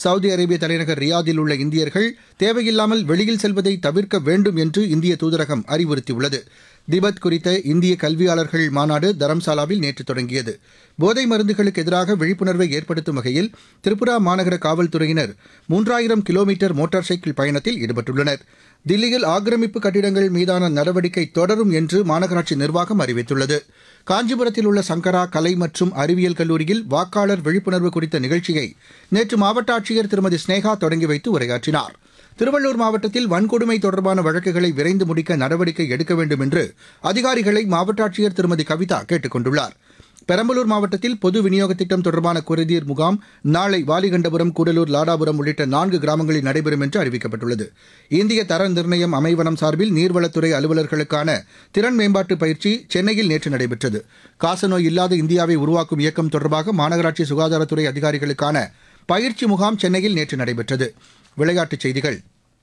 Saudi அரேபிய தலைநகர் ரியாதில் உள்ள இந்தியர்கள் தேவையில்லாமல் வெளியில் செல்வதை தவிர்க்க வேண்டும் என்று இந்திய தூதரகம் அறிவுறுத்தியுள்ளது. திபெத் குறித்த இந்திய கல்வியாளர்கள் மாநாடு தரம்சாலாவில் நேற்று தொடங்கியது. போதை மருந்துகளுக்கு எதிராக விழிப்புணர்வை ஏற்படுத்தும் வகையில் திரிபுரா மாநகர காவல்துறையினர் 3000 கிலோமீட்டர் மோட்டார் சைக்கிள் பயணத்தில் ஈடுபட்டுள்ளனர். தில்லியில் ஆக்கிரமிப்பு கட்டிடங்கள் மீதான நடவடிக்கை தொடரும் என்று மாநகராட்சி நிர்வாகம் அறிவித்துள்ளது. காஞ்சிபுரத்தில் உள்ள சங்கரா கலை மற்றும் அறிவியல் கல்லூரியில் வாக்காளர் விழிப்புணர்வு குறித்த நிகழ்ச்சியை நேற்று மாவட்ட ஆட்சியர் திருமதி ஸ்னேகா தொடங்கி வைத்து உரையாற்றினார். திருவள்ளூர் மாவட்டத்தில் வன்கொடுமை தொடர்பான வழக்குகளை விரைந்து முடிக்க நடவடிக்கை எடுக்க வேண்டும் என்று அதிகாரிகளை மாவட்ட ஆட்சியர் திருமதி கவிதா கேட்டுக் கொண்டுள்ளார். பெரம்பலூர் மாவட்டத்தில் பொது விநியோக திட்டம் தொடர்பான குறைதீர் முகாம் நாளை வாலிகண்டபுரம், கூடலூர், லாடாபுரம் உள்ளிட்ட 4 கிராமங்களில் நடைபெறும் என்று அறிவிக்கப்பட்டுள்ளது. இந்திய தர நிர்ணயம் அமைவனம் சார்பில் நீர்வளத்துறை அலுவலர்களுக்கான திறன் மேம்பாட்டு பயிற்சி சென்னையில் நேற்று நடைபெற்றது. காசநோய் இல்லாத இந்தியாவை உருவாக்கும் இயக்கம் தொடர்பாக மாநகராட்சி சுகாதாரத்துறை அதிகாரிகளுக்கான பயிற்சி முகாம் சென்னையில் நேற்று நடைபெற்றது. விளையாட்டுச் செய்திகள்.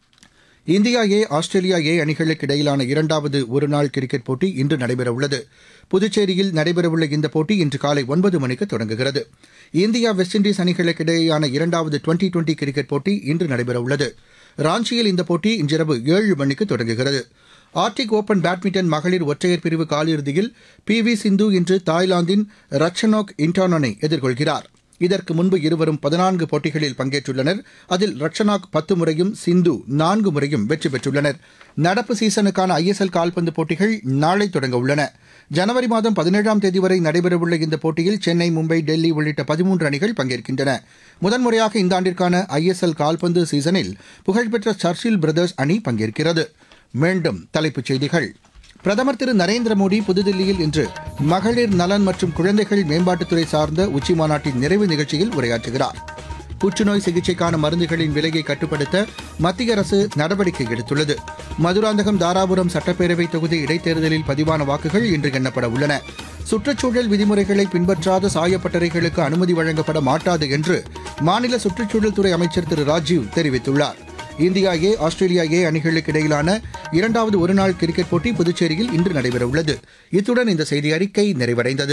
இந்தியா ஏ, ஆஸ்திரேலியா ஏ அணிகளுக்கு இடையிலான 2வது ஒருநாள் கிரிக்கெட் போட்டி இன்று நடைபெறவுள்ளது. புதுச்சேரியில் நடைபெறவுள்ள இந்த போட்டி இன்று காலை 9 மணிக்கு தொடங்குகிறது. இந்தியா வெஸ்ட் இண்டீஸ் அணிகளுக்கு இடையேயான 2வது டுவெண்டி கிரிக்கெட் போட்டி இன்று நடைபெறவுள்ளது. ராஞ்சியில் இந்த போட்டி இன்றிரவு 7 மணிக்கு தொடங்குகிறது. ஆர்டிக் ஓபன் பேட்மிண்டன் மகளிர் ஒற்றையர் பிரிவு காலிறுதியில் PV சிந்து இன்று தாய்லாந்தின் ரட்சனோக் இன்டானனை எதிர்கொள்கிறார். இதற்கு முன்பு இருவரும் 14 போட்டிகளில் பங்கேற்றுள்ளனர். அதில் ரட்சனாக் 10 முறையும், சிந்து 4 முறையும் வெற்றி பெற்றுள்ளனர். நடப்பு சீசனுக்கான ISL கால்பந்து போட்டிகள் நாளை தொடங்க உள்ளன. ஜனவரி மாதம் 17ஆம் தேதி வரை நடைபெறவுள்ள இந்த போட்டியில் சென்னை, மும்பை, டெல்லி உள்ளிட்ட 13 அணிகள் பங்கேற்கின்றன. முதன்முறையாக இந்த ஆண்டிற்கான ISL கால்பந்து சீசனில் புகழ்பெற்ற சர்ச்சில் பிரதர்ஸ் அணி பங்கேற்கிறது. மீண்டும் தலைப்புச் செய்திகள். பிரதமர் திரு நரேந்திர மோடி புதுதில்லியில் இன்று மகளிர் நலன் மற்றும் குழந்தைகள் மேம்பாட்டுத்துறை சார்ந்த உச்சிமாநாட்டின் நிறைவு நிகழ்ச்சியில் உரையாற்றுகிறார். புற்றுநோய் சிகிச்சைக்கான மருந்துகளின் விலையை கட்டுப்படுத்த மத்திய அரசு நடவடிக்கை எடுத்துள்ளது. மதுராந்தகம், தாராபுரம் சட்டப்பேரவை தொகுதி இடைத்தேர்தலில் பதிவான வாக்குகள் இன்று எண்ணப்பட உள்ளன. சுற்றுச்சூழல் விதிமுறைகளை பின்பற்றாத சாயப்பட்டறைகளுக்கு அனுமதி வழங்கப்பட மாட்டாது என்று மாநில சுற்றுச்சூழல் துறை அமைச்சர் திரு ராஜீவ் தெரிவித்துள்ளார். இந்தியா ஏ, ஆஸ்திரேலியா ஏ அணிகளுக்கு இடையிலான 2வது ஒருநாள் கிரிக்கெட் போட்டி புதுச்சேரியில் இன்று நடைபெறவுள்ளது. இத்துடன் இந்த செய்தி அறிக்கை நிறைவடைந்தது.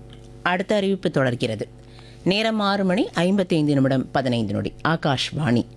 அடுத்த அறிவிப்பு தொடர்கிறது. நேரம் 6 மணி 55 நிமிடம் 15 நொடி. ஆகாஷ்வாணி